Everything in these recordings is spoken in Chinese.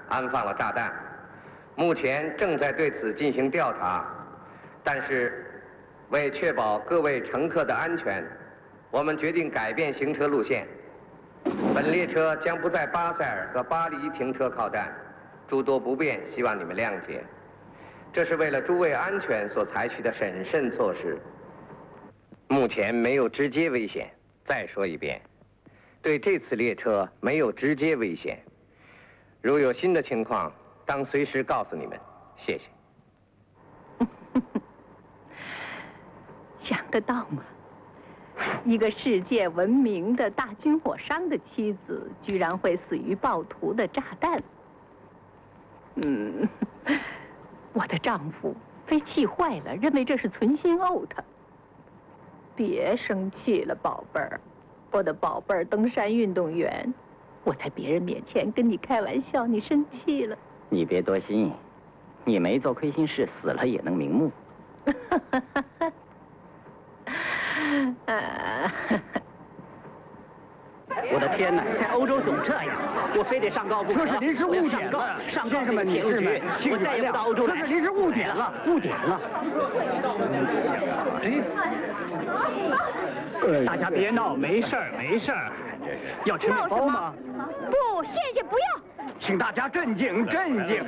安放了炸弹，目前正在对此进行调查。但是，为确保各位乘客的安全，我们决定改变行车路线。本列车将不在巴塞尔和巴黎停车靠站，诸多不便，希望你们谅解。这是为了诸位安全所采取的审慎措施。目前没有直接危险。再说一遍，对这次列车没有直接危险。如有新的情况，当随时告诉你们。谢谢。 想得到吗？一个世界闻名的大军火商的妻子，居然会死于暴徒的炸弹。我的丈夫非气坏了，认为这是存心怄他。别生气了，宝贝儿，我的宝贝儿登山运动员。我在别人面前跟你开玩笑，你生气了。 你别多心，你没做亏心事，死了也能瞑目。我的天哪，在欧洲总这样，我非得上告不可。 这是临时误点了， 上告先生们、女士们， 我再也不到欧洲来。 这是临时误点了，误点了。 大家别闹，没事儿，没事儿。要吃面包吗？ 不，谢谢，不要。 请大家镇静，镇静。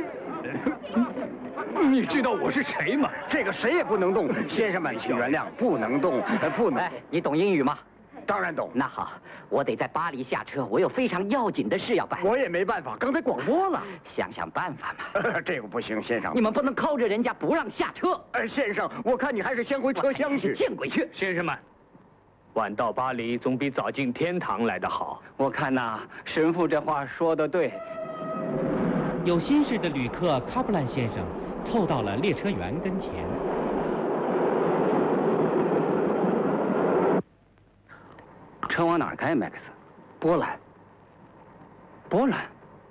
你知道我是谁吗？这个谁也不能动。先生们，请原谅，不能动，不能。 哎，你懂英语吗？ 当然懂。 那好，我得在巴黎下车，我有非常要紧的事要办。 我也没办法，刚才广播了。 想想办法嘛。 这个不行，先生。 你们不能靠着人家不让下车。 先生，我看你还是先回车厢去。 见鬼去！ 先生们，晚到巴黎总比早进天堂来得好。 我看呐，神父这话说得对。 有心事的旅客卡布兰先生凑到了列车员跟前。 车往哪儿开，麦克斯？波兰。波兰。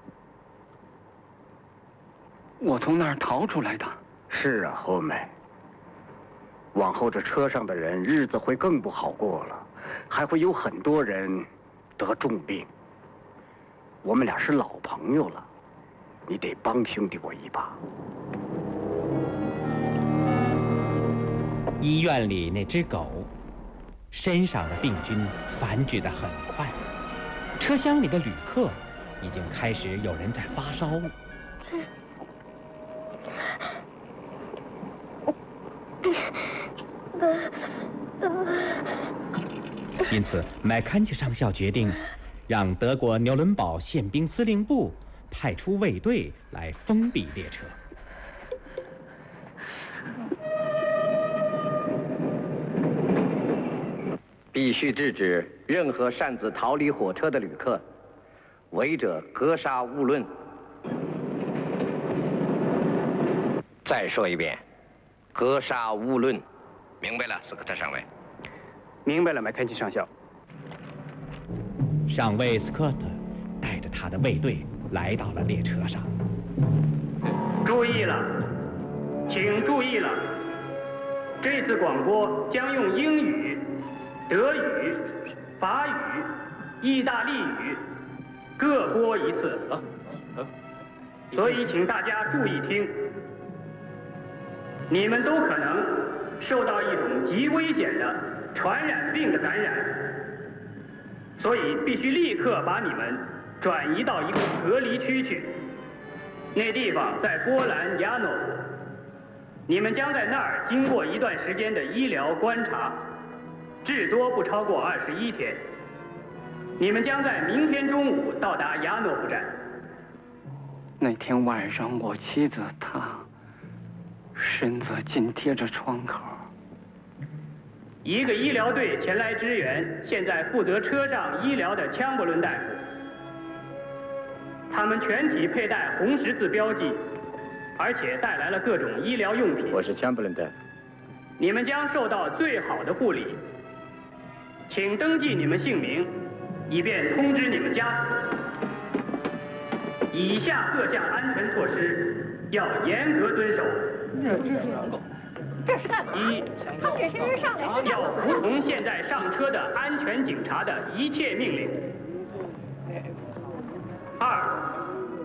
我从那儿逃出来的。是啊，后妹。往后这车上的人日子会更不好过了，还会有很多人得重病。我们俩是老朋友了，你得帮兄弟我一把。 医院里那只狗，身上的病菌繁殖得很快，车厢里的旅客已经开始有人在发烧了。因此，麦坎齐上校决定让德国纽伦堡宪兵司令部派出卫队来封闭列车。 必须制止任何擅自逃离火车的旅客，违者格杀勿论。再说一遍，格杀勿论，明白了，斯科特上尉。 明白了，麦肯齐上校。 上尉斯科特带着他的卫队来到了列车上。 注意了，请注意了，这次广播将用英语、德语、法语、意大利语各播一次，所以请大家注意听。你们都可能受到一种极危险的传染病的感染，所以必须立刻把你们转移到一个隔离区去。那地方在波兰亚诺夫，你们将在那儿经过一段时间的医疗观察，至多不超过21天。你们将在明天中午到达亚诺夫站。 那天晚上，我妻子她身子紧贴着窗口。 一个医疗队前来支援，现在负责车上医疗的枪伯伦大夫。他们全体佩戴红十字标记，而且带来了各种医疗用品。 我是枪伯伦大夫。 你们将受到最好的护理。请登记你们姓名，以便通知你们家属。以下各项安全措施要严格遵守。 这是干嘛？他只是上来要服从现在上车的安全警察的一切命令。